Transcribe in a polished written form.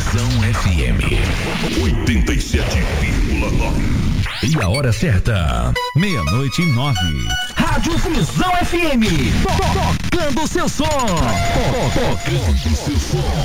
Fusão FM 87,9. E a hora certa, 00:09. Rádio Fusão FM, tocando seu som. Tocando seu som.